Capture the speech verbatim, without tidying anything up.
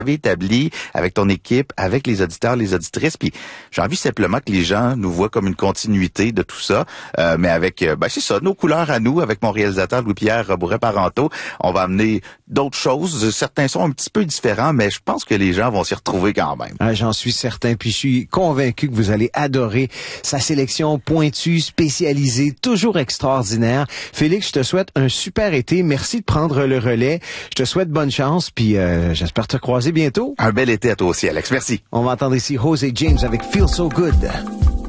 établi avec ton équipe, avec les auditeurs, les auditrices, puis j'ai envie simplement que les gens nous voient comme une continuité de tout ça, euh, mais avec, euh, ben c'est ça, nos couleurs à nous, avec mon réalisateur Louis-Pierre Bourret-Parenteau, on va amener d'autres choses. Certains sont un petit peu différents, mais je pense que les gens vont s'y retrouver quand même. Ah, j'en suis certain, puis je suis convaincu que vous allez adorer sa sélection pointue, spécialisée, toujours extraordinaire. Félix, je te souhaite un super été. Merci de prendre le relais. Je te souhaite bonne chance, puis euh, j'espère te croiser bientôt. Un bel été à toi aussi, Alex. Merci. On va entendre ici Jose James avec Feel So Good.